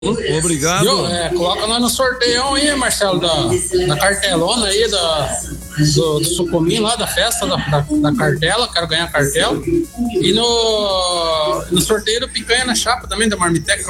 Obrigado. Coloca nós no sorteio aí, Marcelo, da cartelona aí, do Sucumim lá, da festa da cartela. Quero ganhar a cartela. E no sorteio do Picanha na Chapa também, da Marmitex.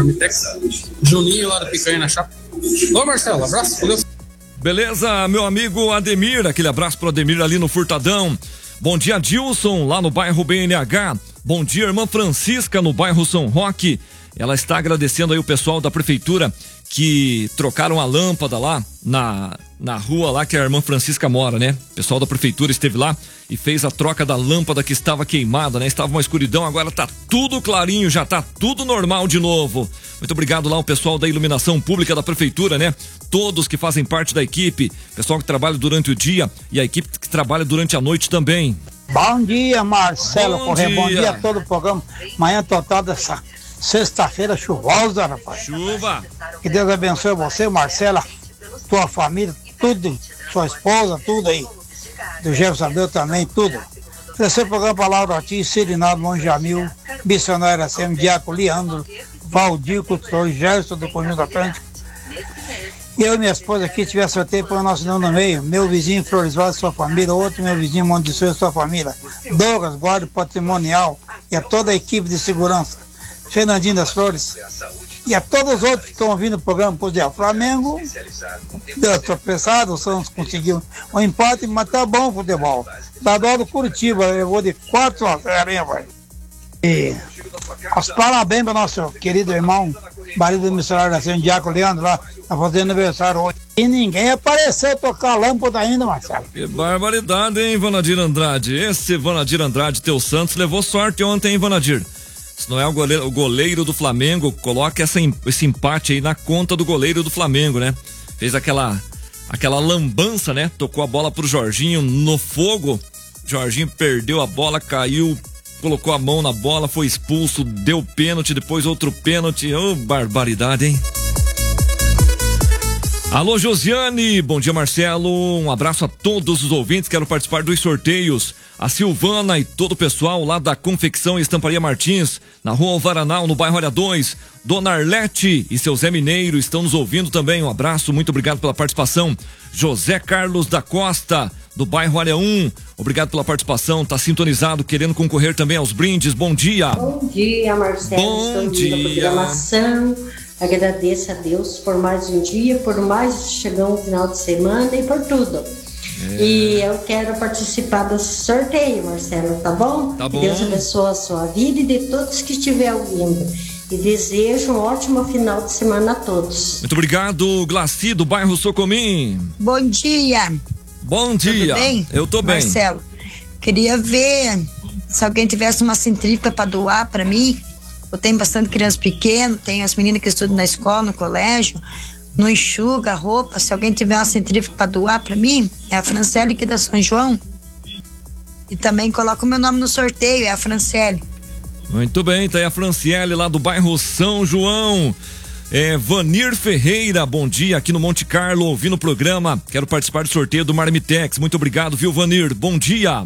Juninho lá do Picanha na Chapa. Ô, Marcelo, abraço. Valeu. Beleza, meu amigo Ademir, aquele abraço pro Ademir ali no Furtadão. Bom dia, Dilson, lá no bairro BNH. Bom dia, irmã Francisca, no bairro São Roque. Ela está agradecendo aí o pessoal da prefeitura que trocaram a lâmpada lá na rua lá que a irmã Francisca mora, né? O pessoal da prefeitura esteve lá e fez a troca da lâmpada que estava queimada, né? Estava uma escuridão, agora tá tudo clarinho, já tá tudo normal de novo. Muito obrigado lá ao pessoal da iluminação pública da prefeitura, né? Todos que fazem parte da equipe, pessoal que trabalha durante o dia e a equipe que trabalha durante a noite também. Bom dia, Marcelo Corrêa. Bom dia a todo o programa. Manhã total dessa sexta-feira chuvosa, rapaz. Chuva. Que Deus abençoe você, Marcela, tua família, tudo, sua esposa, tudo aí. Do Jefferson Abreu também, tudo. Terceiro programa para Laura Ortiz, Sirinaldo Monjamil, Missionário Acema, Diaco Leandro, Valdir, Coutor, Gerson do Conjunto Atlântico. Eu e minha esposa aqui tivemos sorteio para o nosso nome no meio. Meu vizinho Floresvaldo, sua família, outro meu vizinho Monte de Souza, sua família. Douglas, guarda patrimonial e a toda a equipe de segurança. Fernandinho das Flores. E a todos os outros que estão ouvindo o programa, por exemplo, Flamengo deu tropeçado, o Santos conseguiu um empate, mas tá bom o futebol. Tá do Curitiba, eu vou de 4-0, hein, vai. E os parabéns para nosso querido irmão, marido do missionário da Diaco Leandro lá, tá fazendo aniversário hoje. E ninguém apareceu tocar a lâmpada ainda, Marcelo. Que barbaridade, hein, Vanadir Andrade? Esse Vanadir Andrade, teu Santos, levou sorte ontem, hein, Vanadir? Se não é o goleiro do Flamengo, coloca esse empate aí na conta do goleiro do Flamengo, né? Fez aquela lambança, né? Tocou a bola pro Jorginho no fogo. Jorginho perdeu a bola, caiu, colocou a mão na bola, foi expulso, deu pênalti, depois outro pênalti. Ô, barbaridade, hein? Alô, Josiane, bom dia, Marcelo, um abraço a todos os ouvintes, quero participar dos sorteios, a Silvana e todo o pessoal lá da Confecção e Estamparia Martins, na rua Alvaranal, no bairro Área 2, Dona Arlete e seu Zé Mineiro estão nos ouvindo também, um abraço, muito obrigado pela participação, José Carlos da Costa, do bairro Área 1, obrigado pela participação, tá sintonizado, querendo concorrer também aos brindes, bom dia. Bom dia, Marcelo, bom dia. Programação. Agradeço a Deus por mais um dia, por mais chegar um final de semana e por tudo. E eu quero participar desse sorteio, Marcelo, tá bom? Tá bom. Que Deus abençoe a sua vida e de todos que estiver ouvindo. E desejo um ótimo final de semana a todos. Muito obrigado, Glaci, do bairro Socomim. Bom dia. Bom dia. Tudo bem? Eu tô bem. Marcelo, queria ver se alguém tivesse uma centrífuga para doar para mim. Eu tenho bastante criança pequena, tenho as meninas que estudam na escola, no colégio, não enxuga a roupa. Se alguém tiver uma centrífuga para doar para mim, é a Franciele aqui da São João. E também coloca o meu nome no sorteio, é a Franciele. Muito bem, tá aí a Franciele lá do bairro São João. Vanir Ferreira, bom dia, aqui no Monte Carlo, ouvindo o programa. Quero participar do sorteio do Marmitex. Muito obrigado, viu, Vanir? Bom dia.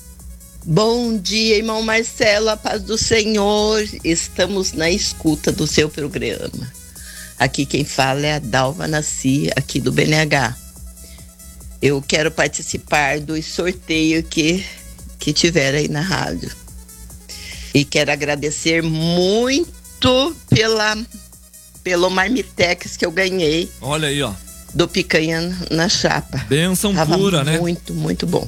Bom dia, irmão Marcelo, a paz do Senhor. Estamos na escuta do seu programa. Aqui quem fala é a Dalva Nasci, aqui do BNH. Eu quero participar do sorteio que tiver aí na rádio. E quero agradecer muito pelo Marmitex que eu ganhei. Olha aí, ó. Do Picanha na Chapa. Bênção pura, né? Muito, muito bom.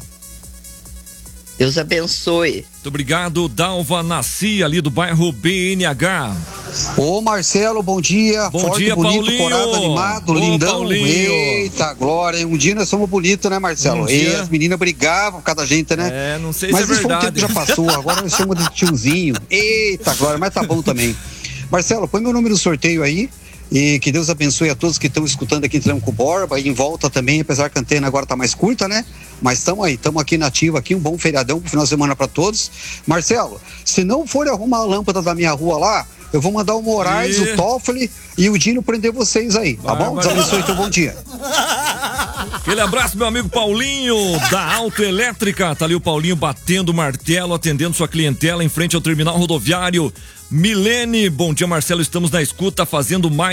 Deus abençoe. Muito obrigado, Dalva Nasci, ali do bairro BNH. Ô Marcelo, bom dia. Bom Forte, dia, bonito, Paulinho. corado, animado, Ô, lindão. Paulinho. Eita, glória. Um dia nós somos bonitos, né, Marcelo? E as meninas brigavam por causa da gente, né? Não sei mas se é verdade. Mas isso foi um tempo que já passou, agora nós chamamos de tiozinho. Eita, glória, mas tá bom também. Marcelo, põe meu nome no sorteio aí. E que Deus abençoe a todos que estão escutando aqui em Tranco Borba e em volta também, apesar que a antena agora tá mais curta, né? Mas estamos aqui na ativa aqui, um bom feriadão pro final de semana para todos. Marcelo, se não for arrumar a lâmpada da minha rua lá, eu vou mandar o Moraes, o Toffoli e o Dino prender vocês aí, tá bom? Deus abençoe, então bom dia. Aquele abraço, meu amigo Paulinho, da Autoelétrica. Tá ali o Paulinho batendo o martelo, atendendo sua clientela em frente ao terminal rodoviário. Milene, bom dia, Marcelo. Estamos na escuta, fazendo mais